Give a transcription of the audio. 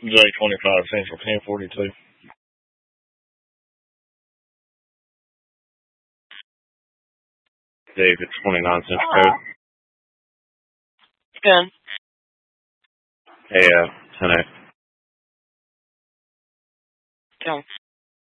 J25 Central 1042. Dave, it's 29 Central Code. Good. Hey, 10 Go.